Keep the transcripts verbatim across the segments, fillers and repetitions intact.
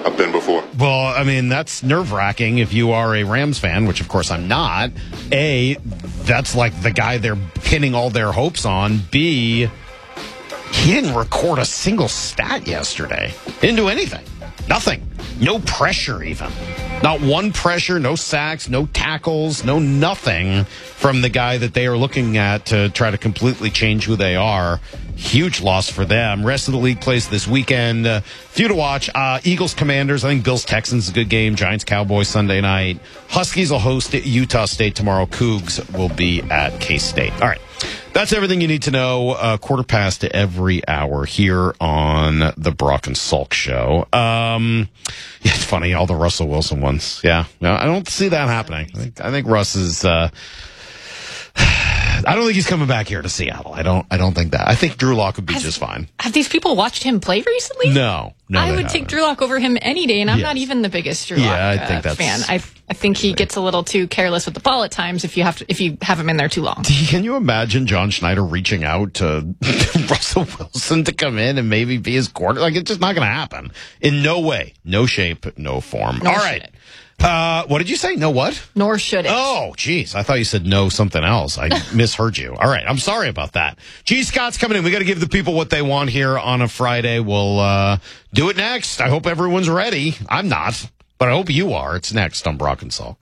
I've been before. Well, I mean, that's nerve-wracking if you are a Rams fan, which, of course, I'm not. A, that's like the guy they're pinning all their hopes on. B, he didn't record a single stat yesterday. Didn't do anything. Nothing. No pressure, even. Not one pressure, no sacks, no tackles, no nothing from the guy that they are looking at to try to completely change who they are. Huge loss for them. Rest of the league plays this weekend. Uh, few to watch. Uh, Eagles, Commanders. I think Bills, Texans is a good game. Giants, Cowboys Sunday night. Huskies will host Utah State tomorrow. Cougs will be at K-State. All right. That's everything you need to know. Uh, quarter past to every hour here on the Brock and Salk Show. Um, yeah, it's funny, all the Russell Wilson ones. Yeah, no, I don't see that happening. I think, I think Russ is. Uh, I don't think he's coming back here to Seattle. I don't. I don't think that. I think Drew Lock would be Has, just fine. Have these people watched him play recently? No, no. I would haven't. take Drew Lock over him any day, and I'm yes. not even the biggest Drew Lock yeah, I uh, think that's, fan. I I think he gets a little too careless with the ball at times if you have to, if you have him in there too long. Can you imagine John Schneider reaching out to Russell Wilson to come in and maybe be his quarter? Like, it's just not going to happen. In no way, no shape, no form. Nor All right. Uh, what did you say? No what? Nor should it. Oh, geez. I thought you said no something else. I misheard you. All right. I'm sorry about that. G. Scott's coming in. We got to give the people what they want here on a Friday. We'll uh, do it next. I hope everyone's ready. I'm not, but I hope you are. It's next on Brock and Salk.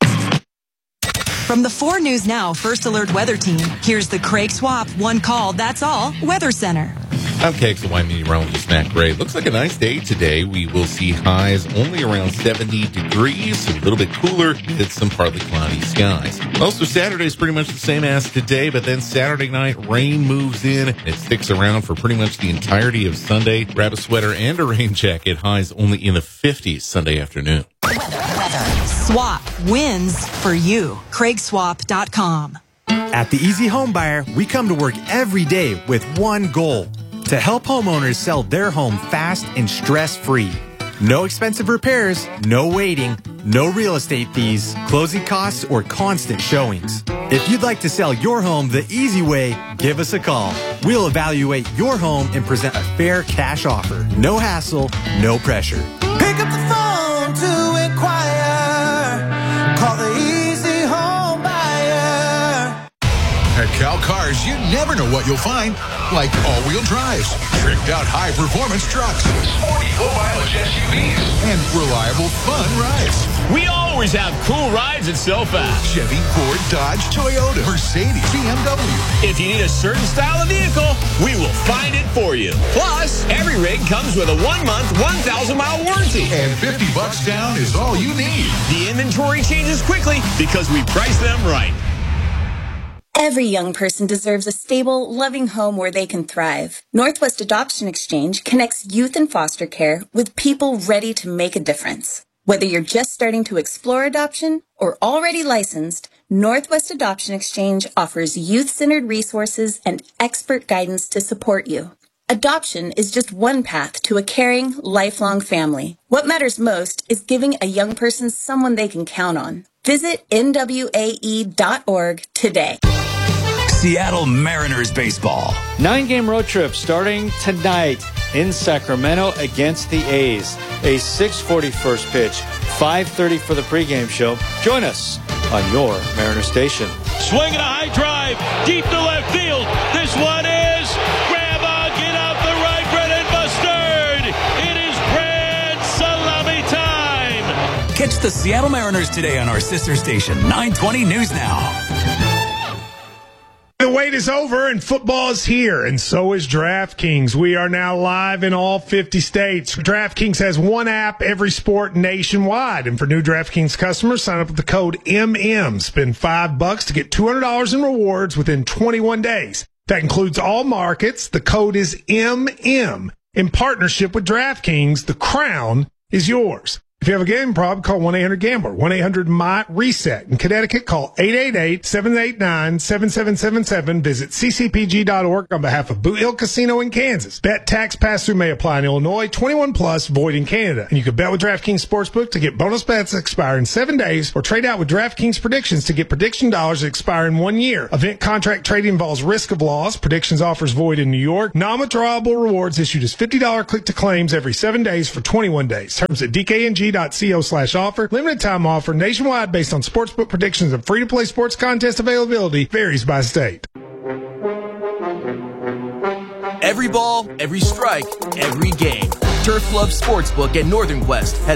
From the four News Now First Alert Weather Team, here's the Craig Swap One Call, That's All Weather Center. I'm K X Y meteorologist Matt Gray. Looks like a nice day today. We will see highs only around seventy degrees, a little bit cooler with some partly cloudy skies. Also, Saturday's pretty much the same as today, but then Saturday night, rain moves in. It sticks around for pretty much the entirety of Sunday. Grab a sweater and a rain jacket. Highs only in the fifties Sunday afternoon. Weather, weather. Swap wins for you. Craig Swap dot com. At the Easy Home Buyer, we come to work every day with one goal: to help homeowners sell their home fast and stress-free. No expensive repairs, no waiting, no real estate fees, closing costs, or constant showings. If you'd like to sell your home the easy way, give us a call. We'll evaluate your home and present a fair cash offer. No hassle, no pressure. Pick up the phone to inquire. Call the Easy Home Buyer. At Cal Cars, you never know what you'll find, like all-wheel drives, tricked-out high-performance trucks, sporty low-mileage S U Vs, and reliable fun rides. We always have cool rides at SoFast. Chevy, Ford, Dodge, Toyota, Mercedes, B M W. If you need a certain style of vehicle, we will find it for you. Plus, every rig comes with a one-month, one thousand mile warranty. And fifty bucks down is all you need. The inventory changes quickly because we price them right. Every young person deserves a stable, loving home where they can thrive. Northwest Adoption Exchange connects youth in foster care with people ready to make a difference. Whether you're just starting to explore adoption or already licensed, Northwest Adoption Exchange offers youth-centered resources and expert guidance to support you. Adoption is just one path to a caring, lifelong family. What matters most is giving a young person someone they can count on. Visit N W A E dot org today. Seattle Mariners baseball. Nine-game road trip starting tonight in Sacramento against the A's. A six forty first pitch, five thirty for the pregame show. Join us on your Mariner station. Swinging a high drive, deep to left field. This one is grab a get out the right, Brennan Mustard. It is grand salami time. Catch the Seattle Mariners today on our sister station, nine twenty News Now. The wait is over and football is here, and so is DraftKings. We are now live in all fifty states. DraftKings has one app, every sport nationwide. And for new DraftKings customers, sign up with the code M M. Spend five bucks to get two hundred dollars in rewards within twenty-one days. That includes all markets. The code is M M. In partnership with DraftKings, the crown is yours. If If you have a gambling problem, call one eight hundred gambler, one eight hundred M Y reset. In Connecticut, call eight eight eight, seven eight nine, seven seven seven seven. Visit c c p g dot org on behalf of Boot Hill Casino in Kansas. Bet tax pass-through may apply in Illinois, twenty-one plus, void in Canada. And you can bet with DraftKings Sportsbook to get bonus bets that expire in seven days or trade out with DraftKings Predictions to get prediction dollars that expire in one year. Event contract trading involves risk of loss. Predictions offers void in New York. Non-withdrawable rewards issued as fifty dollars click to claims every seven days for twenty-one days. Terms at d k n g dot co slash offer. Limited time offer nationwide based on sportsbook predictions and free-to-play sports contest availability varies by state. Every ball, every strike, every game. Turf Club Sportsbook at Northern Quest has